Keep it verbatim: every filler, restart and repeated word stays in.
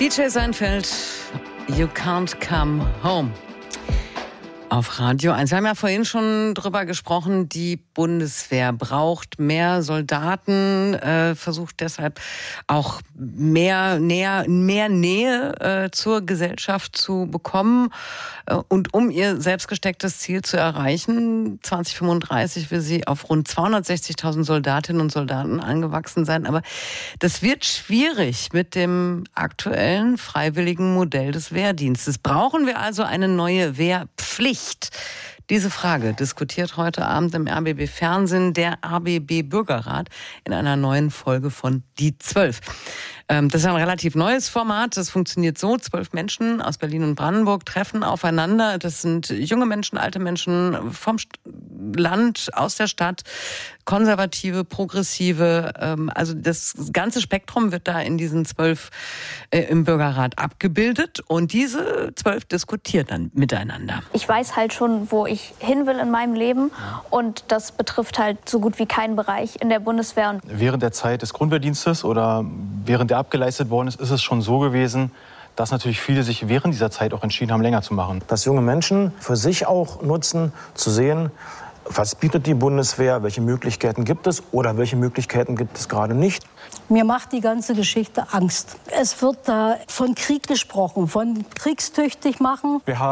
D J Seinfeld, You Can't Come Home. Auf Radio eins. Wir haben ja vorhin schon drüber gesprochen, die Bundeswehr braucht mehr Soldaten, äh, versucht deshalb auch mehr, näher, mehr Nähe äh, zur Gesellschaft zu bekommen. Äh, und um ihr selbstgestecktes Ziel zu erreichen, zwanzig fünfunddreißig will sie auf rund zweihundertsechzigtausend Soldatinnen und Soldaten angewachsen sein. Aber das wird schwierig mit dem aktuellen freiwilligen Modell des Wehrdienstes. Brauchen wir also eine neue Wehrpflicht? Diese Frage diskutiert heute Abend im R B B Fernsehen der R B B Bürgerrat in einer neuen Folge von Die Zwölf. Das ist ein relativ neues Format. Das funktioniert so: Zwölf Menschen aus Berlin und Brandenburg treffen aufeinander. Das sind junge Menschen, alte Menschen vom Land, aus der Stadt, Konservative, Progressive. Also das ganze Spektrum wird da in diesen zwölf äh, im Bürgerrat abgebildet. Und diese zwölf diskutieren dann miteinander. Ich weiß halt schon, wo ich hin will in meinem Leben. Und das betrifft halt so gut wie keinen Bereich in der Bundeswehr. Während der Zeit des Grundwehrdienstes oder während der abgeleistet worden ist, ist es schon so gewesen, dass natürlich viele sich während dieser Zeit auch entschieden haben, länger zu machen. Dass junge Menschen für sich auch nutzen, zu sehen, was bietet die Bundeswehr, welche Möglichkeiten gibt es oder welche Möglichkeiten gibt es gerade nicht. Mir macht die ganze Geschichte Angst. Es wird da von Krieg gesprochen, von kriegstüchtig machen. Wir haben